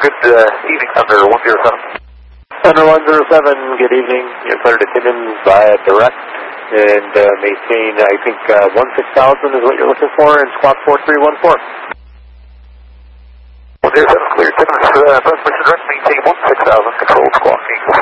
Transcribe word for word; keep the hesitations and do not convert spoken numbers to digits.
good uh, evening, Thunder one zero seven. Thunder one zero seven, good evening. You're clear to Timmins via direct and uh, maintain, I think, uh, one six thousand is what you're looking for in squawk four three one four. one zero seven, clear Timmins, uh, transmission direct, maintain one six thousand, control squawking